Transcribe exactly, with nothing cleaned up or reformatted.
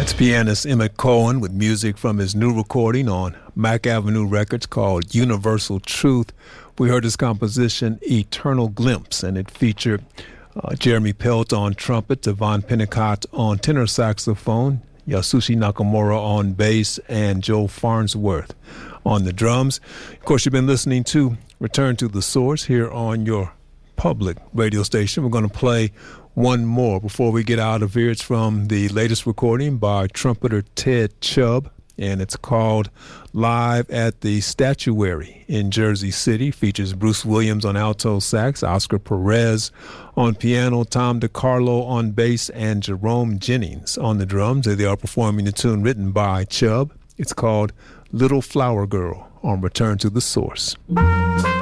That's pianist Emmett Cohen with music from his new recording on Mack Avenue Records called Universal Truth. We heard his composition Eternal Glimpse, and it featured uh, Jeremy Pelt on trumpet, Devon Pennicott on tenor saxophone, Yasushi Nakamura on bass, and Joe Farnsworth on the drums. Of course, you've been listening to Return to the Source here on your public radio station. We're going to play one more before we get out of here. It's from the latest recording by trumpeter Ted Chubb, and it's called Live at the Statuary in Jersey City. Features Bruce Williams on alto sax, Oscar Perez on piano, Tom DiCarlo on bass, and Jerome Jennings on the drums. They are performing a tune written by Chubb. It's called Little Flower Girl on Return to the Source.